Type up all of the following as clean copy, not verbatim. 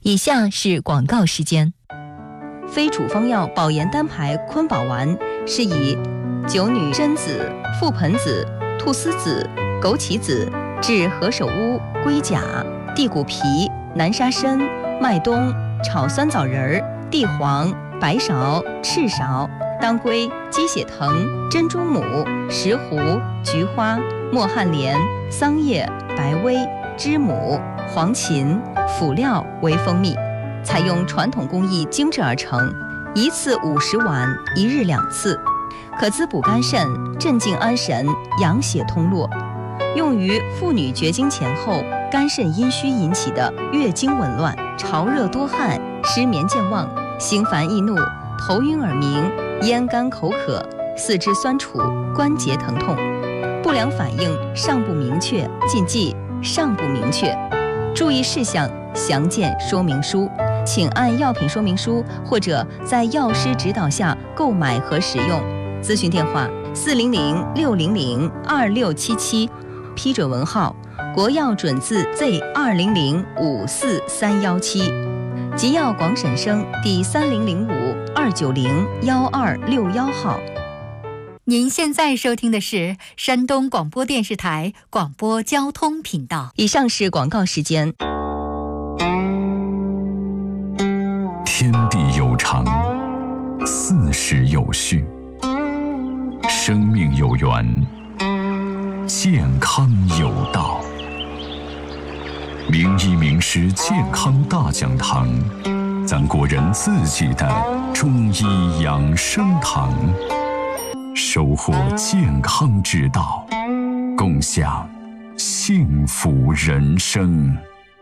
以下是广告时间。非处方药保研单牌坤宝丸是以酒女榛子、覆盆子、菟丝子、枸杞子、至何首乌、龟甲、地骨皮、南沙参、麦冬、炒酸枣仁、地黄、白芍、赤芍、当归、鸡血藤、珍珠母、石斛、菊花、墨旱莲、桑叶、白薇、知母、黄芩、辅料为蜂蜜，采用传统工艺精制而成，一次50丸，1日2次，可滋补肝肾、镇静安神、养血通络，用于妇女绝经前后肝肾阴虚引起的月经紊乱、潮热多汗、失眠健忘、心烦易怒、头晕耳鸣、咽干口渴、四肢酸楚、关节疼痛。不良反应尚不明确，禁忌尚不明确，注意事项详见说明书，请按药品说明书或者在药师指导下购买和使用。咨询电话400-600-2677，批准文号国药准字 Z20054317，吉药广审生第3005-290-1261号。 您现在收听的是山东广播电视台广播交通频道。 以上是广告时间。 天地有常，四时有序，生命有源，健康有道。名医名师健康大讲堂，咱国人自己的中医养生堂，收获健康之道，共享幸福人生。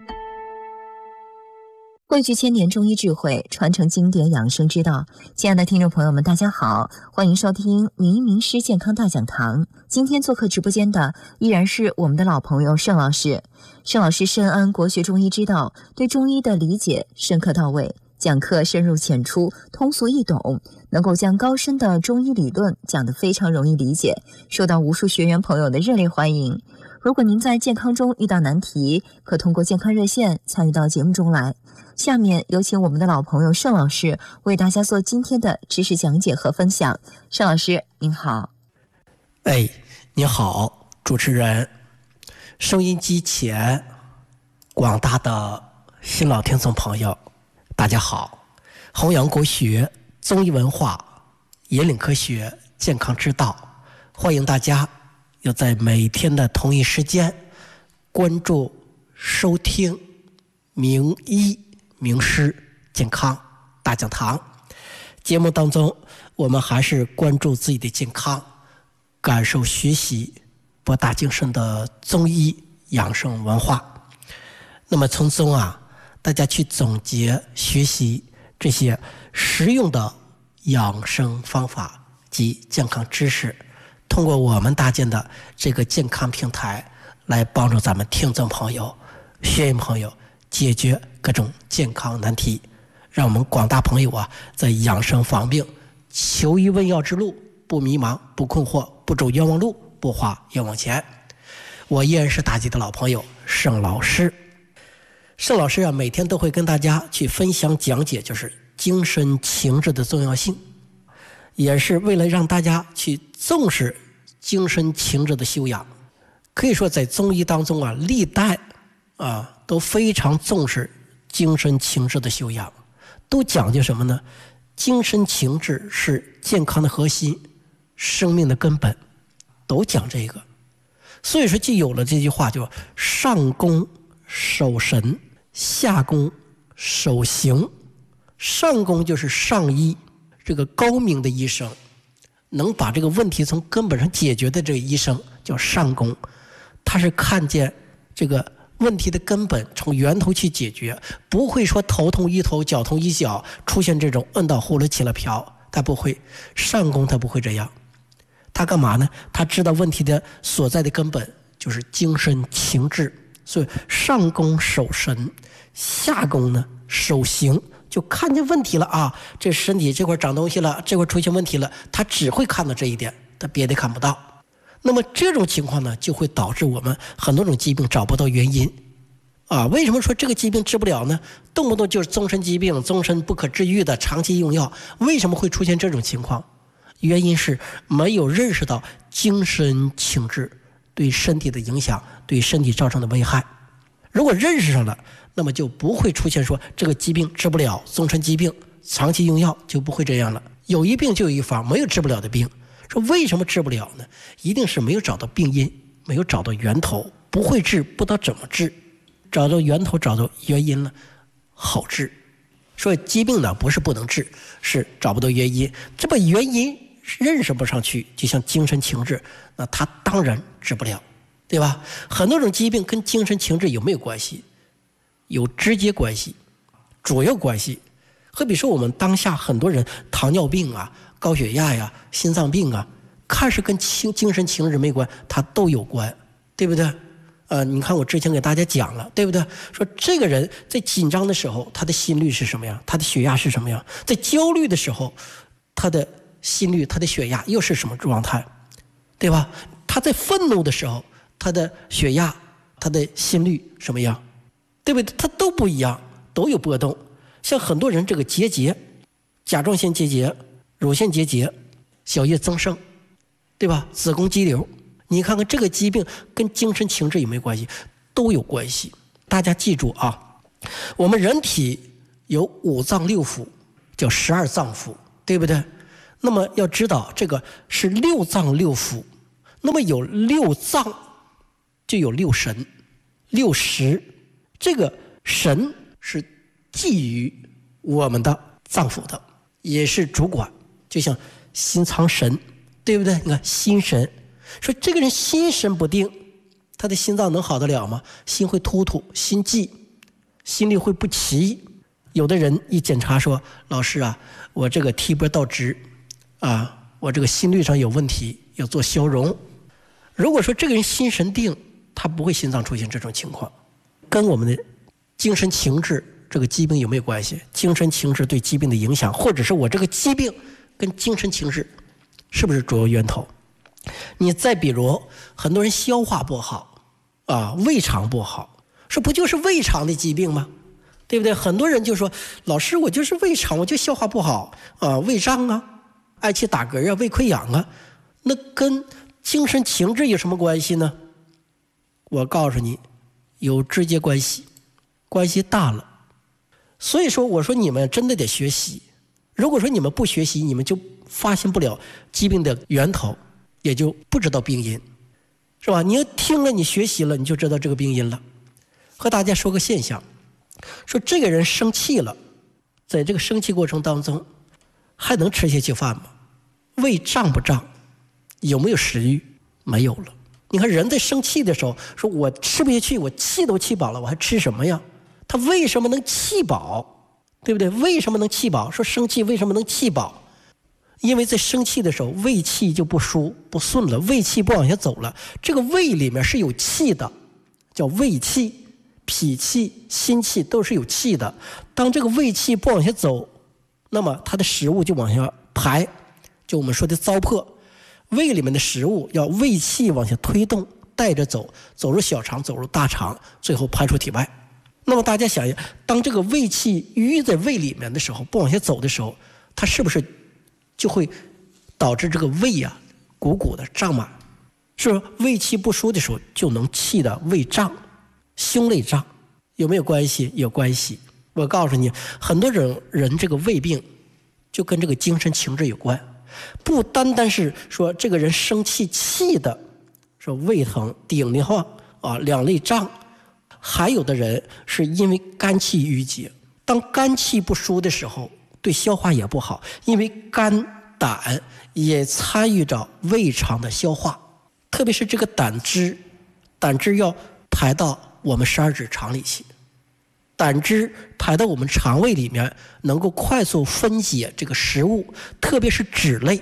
汇聚千年中医智慧，传承经典养生之道。亲爱的听众朋友们，大家好，欢迎收听名医名师健康大讲堂。今天做客直播间的依然是我们的老朋友盛老师。盛老师深谙国学中医之道，对中医的理解深刻到位，讲课深入浅出，通俗易懂，能够将高深的中医理论讲得非常容易理解，受到无数学员朋友的热烈欢迎。如果您在健康中遇到难题，可通过健康热线参与到节目中来。下面有请我们的老朋友盛老师为大家做今天的知识讲解和分享。盛老师您好。 你好，主持人，收音机前广大的新老听众朋友大家好，弘扬国学、中医文化，引领科学、健康之道，欢迎大家要在每天的同一时间关注收听名医名师健康大讲堂。节目当中我们还是关注自己的健康，感受学习博大精深的中医养生文化，那么从中大家去总结学习这些实用的养生方法及健康知识，通过我们搭建的这个健康平台来帮助咱们听众朋友、学员朋友解决各种健康难题，让我们广大朋友在养生防病、求医问药之路不迷茫、不困惑、不走冤枉路、不花冤枉钱。我依然是大家的老朋友盛老师。盛老师每天都会跟大家去分享讲解，就是精神情志的重要性，也是为了让大家去重视精神情志的修养。可以说在中医当中历代都非常重视精神情志的修养，都讲究什么呢？精神情志是健康的核心，生命的根本，都讲这个。所以说就有了这句话，叫上攻守神，下攻守形。上攻就是上医，这个高明的医生，能把这个问题从根本上解决的这个医生叫上攻，他是看见这个问题的根本，从源头去解决，不会说头痛医头，脚痛医脚，出现这种摁到葫芦起了瓢，他不会。上攻他不会这样，他干嘛呢？他知道问题的所在的根本就是精神情志，所以上攻守神，下攻呢守形，就看见问题了这身体这块长东西了，这块出现问题了，他只会看到这一点，他别的看不到。那么这种情况呢，就会导致我们很多种疾病找不到原因为什么说这个疾病治不了呢？动不动就是终身疾病，终身不可治愈的长期用药，为什么会出现这种情况？原因是没有认识到精神情志对身体的影响，对身体造成的危害。如果认识上了，那么就不会出现说这个疾病治不了，终身疾病长期用药，就不会这样了。有一病就有一方，没有治不了的病。说为什么治不了呢？一定是没有找到病因，没有找到源头，不会治，不知道怎么治。找到源头，找到原因了，好治。所以疾病呢，不是不能治，是找不到原因。这把原因认识不上去，就像精神情志，那它当然治不了，对吧？很多种疾病跟精神情志有没有关系？有直接关系，主要关系。和比说我们当下很多人糖尿病啊、高血压呀、心脏病啊，看是跟精神情志没关，它都有关，对不对？你看我之前给大家讲了，对不对？说这个人在紧张的时候，他的心率是什么样？他的血压是什么样？在焦虑的时候，他的心率、他的血压又是什么状态？对吧？他在愤怒的时候，他的血压、他的心率什么样？对不对？他都不一样，都有波动。像很多人这个结节、甲状腺结节、乳腺结节、小叶增生，对吧？子宫肌瘤。你看看这个疾病跟精神情志有没有关系？都有关系。大家记住啊，我们人体有5脏6腑，叫12脏腑，对不对？那么要知道这个是6脏6腑，那么有6脏就有6神6识，这个神是寄于我们的脏腑的，也是主管，就像心藏神，对不对？你看心神。说这个人心神不定，他的心脏能好得了吗？心会突突，心悸，心律会不齐。有的人一检查说，老师啊，我这个提拨倒直啊，我这个心律上有问题，要做消融。如果说这个人心神定，他不会心脏出现这种情况。跟我们的精神情志这个疾病有没有关系？精神情志对疾病的影响，或者是我这个疾病跟精神情志是不是主要源头？你再比如很多人消化不好胃肠不好，说不就是胃肠的疾病吗？对不对？很多人就说，老师我就是胃肠，我就消化不好胃胀啊，嗳气打嗝啊，胃溃疡啊，那跟精神情志有什么关系呢？我告诉你，有直接关系，关系大了。所以说我说你们真的得学习，如果说你们不学习，你们就发现不了疾病的源头，也就不知道病因，是吧？你要听了，你学习了，你就知道这个病因了。和大家说个现象，说这个人生气了，在这个生气过程当中，还能吃下去饭吗？胃胀不胀？有没有食欲？没有了。你看人在生气的时候，说我吃不下去，我气都气饱了，我还吃什么呀？他为什么能气饱？对不对？为什么能气饱？说生气为什么能气饱？因为在生气的时候，胃气就不顺了，胃气不往下走了。这个胃里面是有气的，叫胃气、脾气、心气都是有气的。当这个胃气不往下走，那么它的食物就往下排，就我们说的糟粕。胃里面的食物要胃气往下推动，带着走入小肠，走入大肠，最后排出体外。那么大家想一下，当这个胃气淤在胃里面的时候，不往下走的时候，它是不是就会导致这个胃鼓鼓的胀满？是吧？胃气不舒的时候，就能气的胃胀、胸肋胀，有没有关系？有关系。我告诉你，很多人这个胃病就跟这个精神情志有关，不单单是说这个人生气气的，说胃疼、顶得慌两肋胀，还有的人是因为肝气郁结。当肝气不舒的时候，对消化也不好，因为肝胆也参与着胃肠的消化，特别是这个胆汁要排到我们12指肠里去，胆汁排到我们肠胃里面，能够快速分解这个食物，特别是脂类。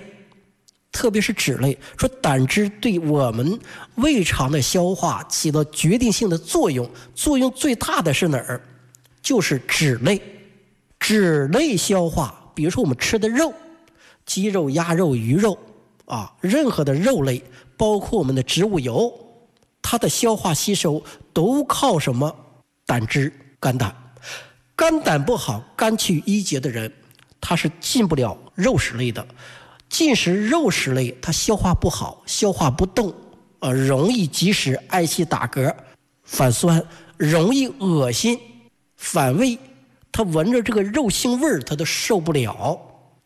说胆汁对我们胃肠的消化起到决定性的作用，作用最大的是哪儿？就是脂类。脂类消化，比如说我们吃的肉，鸡肉、鸭肉、鱼肉任何的肉类，包括我们的植物油，它的消化吸收都靠什么？ 胆汁、肝胆。肝胆不好、肝气郁结的人，他是进不了肉食类的。进食肉食类，他消化不好，消化不动，容易积食、嗳气、打嗝、反酸，容易恶心、反胃。他闻着这个肉腥味儿，他都受不了，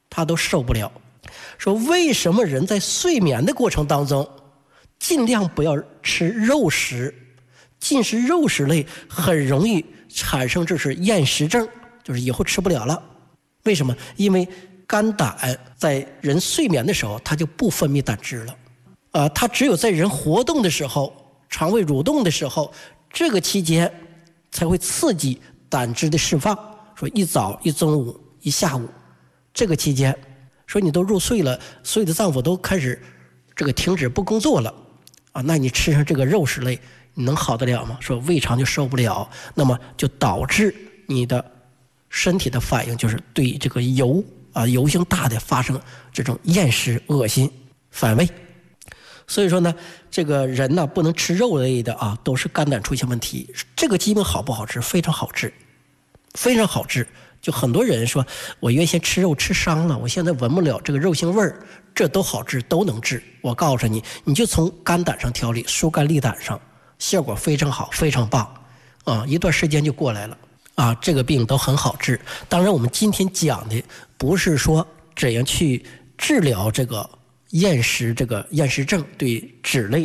说为什么人在睡眠的过程当中，尽量不要吃肉食，进食肉食类很容易产生就是厌食症，就是以后吃不了了。为什么？因为肝胆在人睡眠的时候，它就不分泌胆汁了，它只有在人活动的时候，肠胃蠕动的时候，这个期间才会刺激胆汁的释放。说一早、一中午、一下午，这个期间，说你都入睡了，所有的脏腑都开始这个停止不工作了，那你吃上这个肉食类，你能好得了吗？说胃肠就受不了，那么就导致你的身体的反应就是对这个油性大的发生这种厌食、恶心、反胃。所以说呢，这个人呢不能吃肉类的都是肝胆出现问题。这个疾病好不好治？非常好治，非常好治。就很多人说我原先吃肉吃伤了，我现在闻不了这个肉腥味儿，这都好治，都能治。我告诉你，你就从肝胆上调理，疏肝利胆上，效果非常好，非常棒一段时间就过来了这个病都很好治。当然我们今天讲的不是说怎样去治疗这个厌食症对脂类